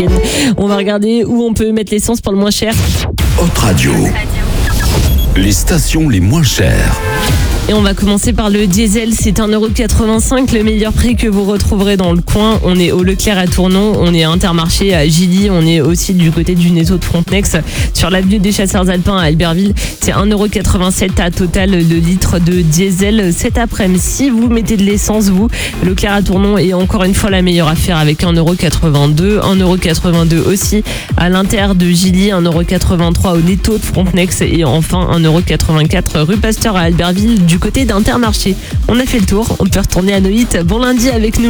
On va regarder où on peut mettre l'essence pour le moins cher. Hot Radio. Les stations les moins chères. Et on va commencer par le diesel, c'est 1,85€, le meilleur prix que vous retrouverez dans le coin. On est au Leclerc à Tournon, on est à Intermarché à Gilly, on est aussi du côté du Netto de Frontenex. Sur l'avenue des Chasseurs Alpins à Albertville, c'est 1,87€ à Total le litre de diesel cet après-midi. Si vous mettez de l'essence, vous, Leclerc à Tournon est encore une fois la meilleure affaire avec 1,82€, 1,82€ aussi à l'Inter de Gilly, 1,83€ au Netto de Frontenex et enfin 1,84€ rue Pasteur à Albertville du côté d'Intermarché. On a fait le tour, on peut retourner à Noït. Bon lundi avec nous.